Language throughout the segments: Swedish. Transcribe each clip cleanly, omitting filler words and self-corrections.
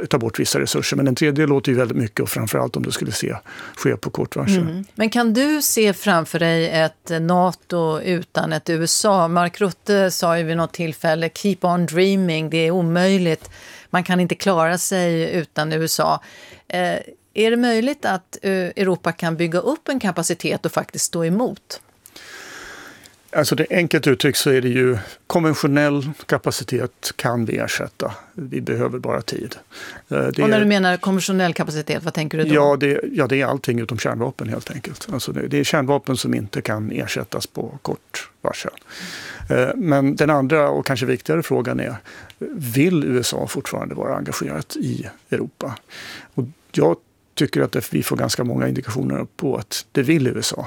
ta bort vissa resurser. Men den tredje låter ju väldigt mycket, och framförallt om det skulle ske på kort varsel. Men kan du se framför dig ett NATO utan ett USA? Mark Rutte sa ju vid något tillfälle, keep on dreaming, det är omöjligt. Man kan inte klara sig utan USA. Är det möjligt att Europa kan bygga upp en kapacitet och faktiskt stå emot? Alltså det enkelt uttryckt så är det ju konventionell kapacitet kan vi ersätta. Vi behöver bara tid. Och när du menar konventionell kapacitet, vad tänker du då? Ja, det är allting utom kärnvapen helt enkelt. Alltså det är kärnvapen som inte kan ersättas på kort varsel. Men den andra och kanske viktigare frågan är, vill USA fortfarande vara engagerat i Europa? Och jag tycker att vi får ganska många indikationer på att det vill USA.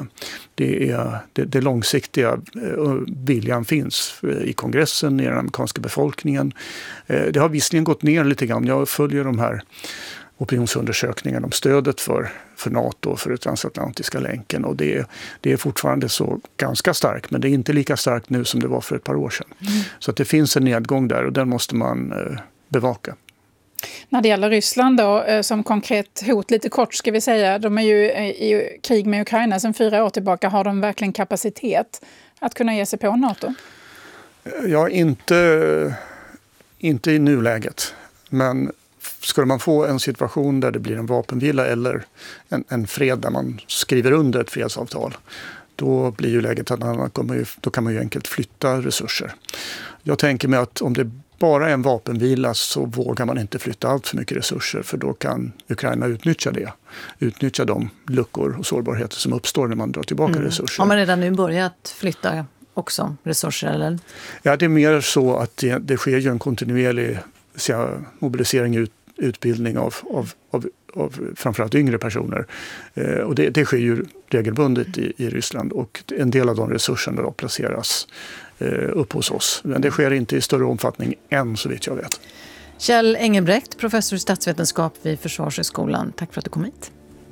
Det långsiktiga viljan finns i kongressen, i den amerikanska befolkningen. Det har visserligen gått ner lite grann. Jag följer de här opinionsundersökningarna om stödet för NATO och för den transatlantiska länken. Och det är fortfarande så ganska starkt, men det är inte lika starkt nu som det var för ett par år sedan. Så att det finns en nedgång där, och den måste man bevaka. När det gäller Ryssland då, som konkret hot, lite kort ska vi säga, de är ju i krig med Ukraina sedan 4 år tillbaka. Har de verkligen kapacitet att kunna ge sig på NATO? Ja, inte i nuläget. Men skulle man få en situation där det blir en vapenvila eller en fred där man skriver under ett fredsavtal, då blir ju läget att då kan man ju enkelt flytta resurser. Jag tänker mig att om det bara en vapenvila så vågar man inte flytta allt för mycket resurser, för då kan Ukraina utnyttja de luckor och sårbarheter som uppstår när man drar tillbaka resurser. Har man redan nu börjat flytta också resurser, eller? Ja, det är mer så att det sker ju en kontinuerlig mobilisering och utbildning av framförallt yngre personer. Och det sker ju regelbundet i Ryssland, och en del av de resurserna då placeras upp hos oss. Men det sker inte i större omfattning än, så vitt jag vet. Kjell Engelbrekt, professor i statsvetenskap vid Försvarshögskolan. Tack för att du kom hit.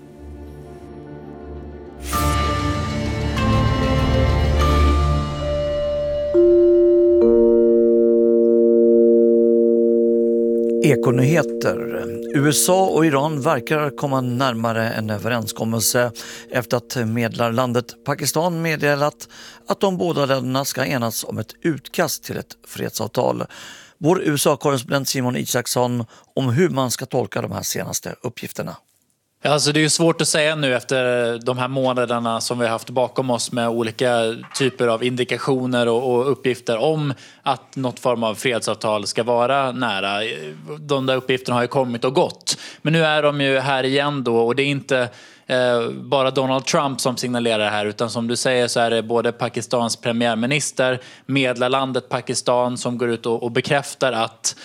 Ekonyheter. USA och Iran verkar komma närmare en överenskommelse efter att medlarlandet Pakistan meddelat att de båda länderna ska enas om ett utkast till ett fredsavtal. Vår USA-korrespondent Simon Isaksson om hur man ska tolka de här senaste uppgifterna. Alltså det är ju svårt att säga nu efter de här månaderna som vi har haft bakom oss med olika typer av indikationer och uppgifter om att något form av fredsavtal ska vara nära. De där uppgifterna har ju kommit och gått. Men nu är de ju här igen då, och det är inte bara Donald Trump som signalerar det här, utan som du säger så är det både Pakistans premiärminister, medlarlandet Pakistan, som går ut och bekräftar att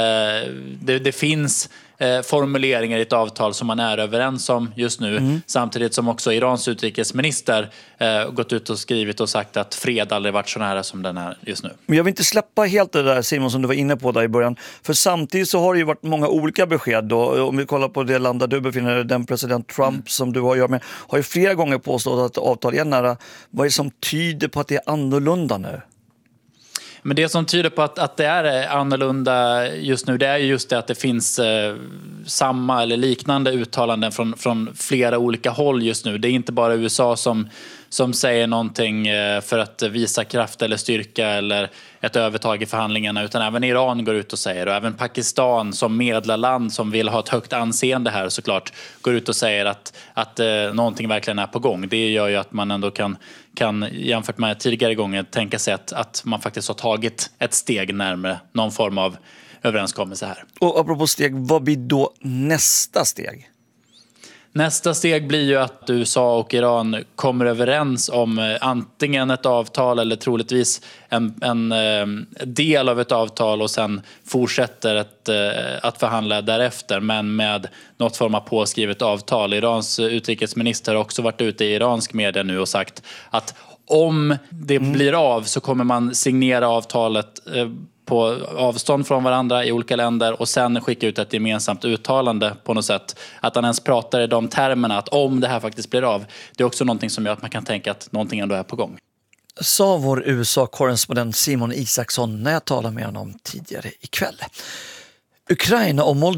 det finns formuleringar i ett avtal som man är överens om just nu, samtidigt som också Irans utrikesminister gått ut och skrivit och sagt att fred aldrig varit så nära som den är just nu. Men jag vill inte släppa helt det där, Simon, som du var inne på där i början, för samtidigt så har det ju varit många olika besked då. Om vi kollar på det land där du befinner dig, den president Trump som du har att göra med, har ju flera gånger påstått att avtal är nära. Vad är det som tyder på att det är annorlunda nu? Men det som tyder på att det är annorlunda just nu, det är just det att det finns samma eller liknande uttalanden från flera olika håll just nu. Det är inte bara USA som säger någonting för att visa kraft eller styrka eller ett övertag i förhandlingarna, utan även Iran går ut och säger, och även Pakistan som medlarland som vill ha ett högt anseende här såklart går ut och säger att någonting verkligen är på gång. Det gör ju att man ändå kan jämfört med tidigare gånger tänka sig att man faktiskt har tagit ett steg närmare någon form av överenskommelse här. Och apropå steg, vad blir då nästa steg? Nästa steg blir ju att USA och Iran kommer överens om antingen ett avtal eller troligtvis en del av ett avtal, och sen fortsätter att förhandla därefter, men med något form av påskrivet avtal. Irans utrikesminister har också varit ute i iransk media nu och sagt att om det blir av så kommer man signera avtalet på avstånd från varandra i olika länder och sen skicka ut ett gemensamt uttalande på något sätt. Att han ens pratar i de termerna, att om det här faktiskt blir av, det är också någonting som gör att man kan tänka att någonting ändå är på gång. Sa vår USA-korrespondent Simon Isaksson när jag talade med honom tidigare ikväll. Ukraina och Moldavien